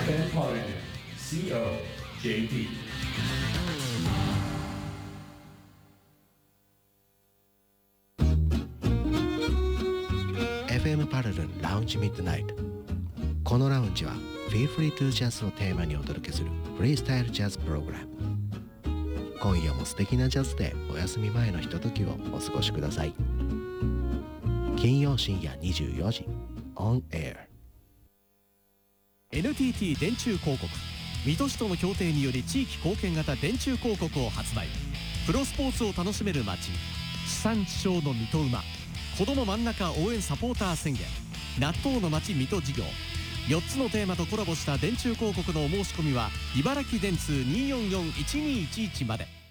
FM Thailand COJP FM パルルンラウンジミッドナイト。このラウンジは Feel Free to Jazz をテーマにお届けするフリースタイルジャズプログラム。今夜も素敵なジャズでお休み前のひとときをお過ごしください。金曜深夜24時 On Air。 NTT 電柱広告水戸市との協定により地域貢献型電柱広告を発売。プロスポーツを楽しめる街、地産地消の水戸馬、子ども真ん中応援サポーター宣言、納豆の街水戸事業、4つのテーマとコラボした電柱広告のお申し込みは茨城電通 244-1211 まで。